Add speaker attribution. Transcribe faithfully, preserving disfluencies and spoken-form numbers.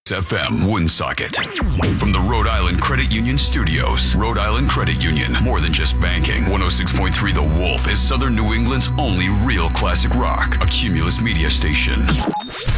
Speaker 1: F M Woonsocket. From the Rhode Island Credit Union Studios, Rhode Island Credit Union, more than just banking. one oh six point three The Wolf is Southern New England's only real classic rock, a Cumulus media station.